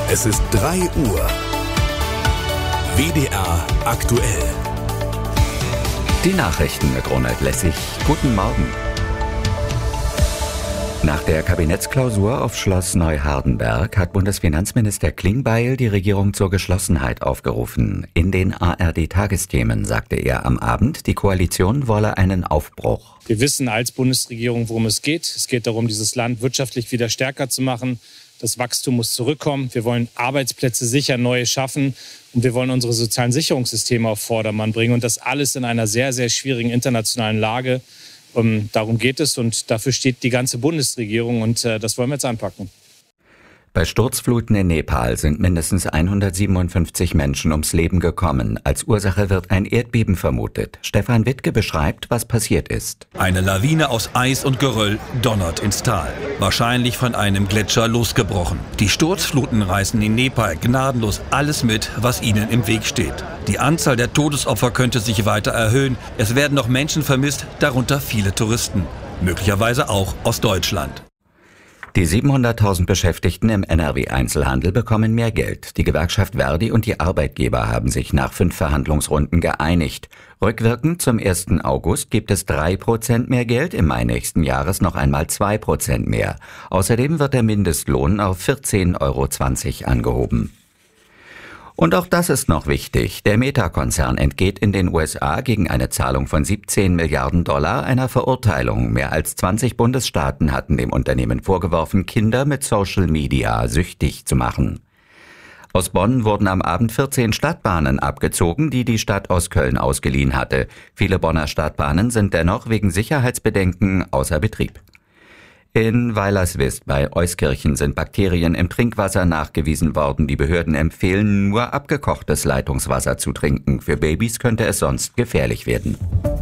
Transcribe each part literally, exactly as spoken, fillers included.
Es ist drei Uhr. W D R aktuell. Die Nachrichten mit Ronald Lessig. Guten Morgen. Nach der Kabinettsklausur auf Schloss Neuhardenberg hat Bundesfinanzminister Klingbeil die Regierung zur Geschlossenheit aufgerufen. In den A R D-Tagesthemen sagte er am Abend, die Koalition wolle einen Aufbruch. Wir wissen als Bundesregierung, worum es geht. Es geht darum, dieses Land wirtschaftlich wieder stärker zu machen. Das Wachstum muss zurückkommen. Wir wollen Arbeitsplätze sicher neue schaffen. Und wir wollen unsere sozialen Sicherungssysteme auf Vordermann bringen. Und das alles in einer sehr, sehr schwierigen internationalen Lage. Um, darum geht es und dafür steht die ganze Bundesregierung und äh, das wollen wir jetzt anpacken. Bei Sturzfluten in Nepal sind mindestens hundertsiebenundfünfzig Menschen ums Leben gekommen. Als Ursache wird ein Erdbeben vermutet. Stefan Wittke beschreibt, was passiert ist. Eine Lawine aus Eis und Geröll donnert ins Tal. Wahrscheinlich von einem Gletscher losgebrochen. Die Sturzfluten reißen in Nepal gnadenlos alles mit, was ihnen im Weg steht. Die Anzahl der Todesopfer könnte sich weiter erhöhen. Es werden noch Menschen vermisst, darunter viele Touristen. Möglicherweise auch aus Deutschland. Die siebenhunderttausend Beschäftigten im N R W-Einzelhandel bekommen mehr Geld. Die Gewerkschaft Verdi und die Arbeitgeber haben sich nach fünf Verhandlungsrunden geeinigt. Rückwirkend zum ersten August gibt es drei Prozent mehr Geld, im Mai nächsten Jahres noch einmal zwei Prozent mehr. Außerdem wird der Mindestlohn auf vierzehn Euro zwanzig angehoben. Und auch das ist noch wichtig. Der Meta-Konzern entgeht in den U S A gegen eine Zahlung von siebzehn Milliarden Dollar einer Verurteilung. Mehr als zwanzig Bundesstaaten hatten dem Unternehmen vorgeworfen, Kinder mit Social Media süchtig zu machen. Aus Bonn wurden am Abend vierzehn Stadtbahnen abgezogen, die die Stadt aus Köln ausgeliehen hatte. Viele Bonner Stadtbahnen sind dennoch wegen Sicherheitsbedenken außer Betrieb. In Weilerswist bei Euskirchen sind Bakterien im Trinkwasser nachgewiesen worden. Die Behörden empfehlen, nur abgekochtes Leitungswasser zu trinken. Für Babys könnte es sonst gefährlich werden.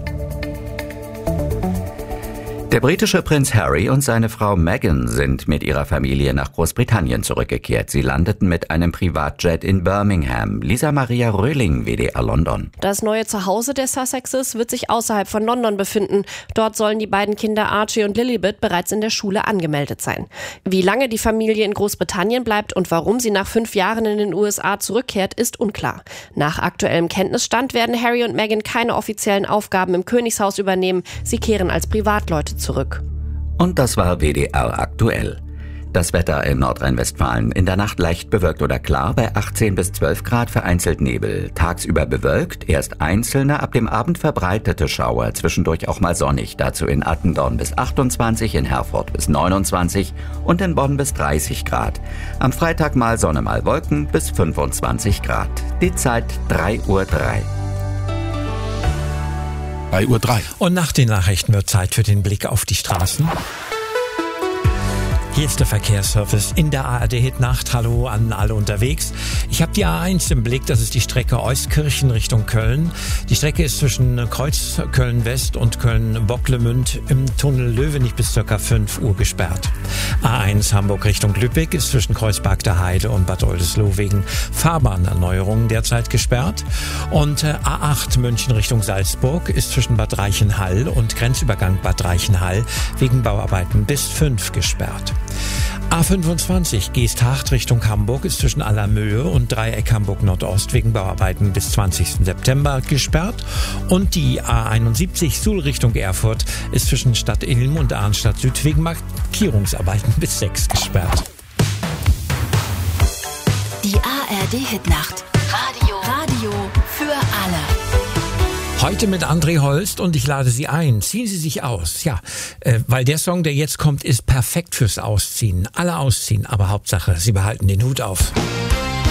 Der britische Prinz Harry und seine Frau Meghan sind mit ihrer Familie nach Großbritannien zurückgekehrt. Sie landeten mit einem Privatjet in Birmingham. Lisa Maria Röhling, W D R London. Das neue Zuhause der Sussexes wird sich außerhalb von London befinden. Dort sollen die beiden Kinder Archie und Lilibet bereits in der Schule angemeldet sein. Wie lange die Familie in Großbritannien bleibt und warum sie nach fünf Jahren in den U S A zurückkehrt, ist unklar. Nach aktuellem Kenntnisstand werden Harry und Meghan keine offiziellen Aufgaben im Königshaus übernehmen. Sie kehren als Privatleute zurück. Und das war W D R aktuell. Das Wetter in Nordrhein-Westfalen. In der Nacht leicht bewölkt oder klar, bei achtzehn bis zwölf Grad vereinzelt Nebel. Tagsüber bewölkt, erst einzelne, ab dem Abend verbreitete Schauer. Zwischendurch auch mal sonnig. Dazu in Attendorn bis achtundzwanzig, in Herford bis neunundzwanzig und in Bonn bis dreißig Grad. Am Freitag mal Sonne, mal Wolken bis fünfundzwanzig Grad. Die Zeit drei Uhr drei. drei Uhr drei. Und nach den Nachrichten wird Zeit für den Blick auf die Straßen. Hier ist der Verkehrsservice in der A R D-Hit-Nacht. Hallo an alle unterwegs. Ich habe die A eins im Blick, das ist die Strecke Euskirchen Richtung Köln. Die Strecke ist zwischen Kreuz Köln-West und Köln-Bocklemünd im Tunnel Löwenich bis ca. fünf Uhr gesperrt. A eins Hamburg Richtung Lübeck ist zwischen Kreuzberg der Heide und Bad Oldesloe wegen Fahrbahnerneuerungen derzeit gesperrt. Und äh, A acht München Richtung Salzburg ist zwischen Bad Reichenhall und Grenzübergang Bad Reichenhall wegen Bauarbeiten bis fünf gesperrt. A fünfundzwanzig Geesthacht Richtung Hamburg ist zwischen Allermöhe und Dreieck Hamburg Nordost wegen Bauarbeiten bis zwanzigsten September gesperrt. Und die A einundsiebzig Suhl Richtung Erfurt ist zwischen Stadt Ilm und Arnstadt Süd wegen Markierungsarbeiten bis sechs gesperrt. Die A R D-Hitnacht. Radio. Radio für alle. Heute mit André Holst und ich lade Sie ein. Ziehen Sie sich aus. Ja, äh, weil der Song, der jetzt kommt, ist perfekt fürs Ausziehen. Alle ausziehen, aber Hauptsache, Sie behalten den Hut auf.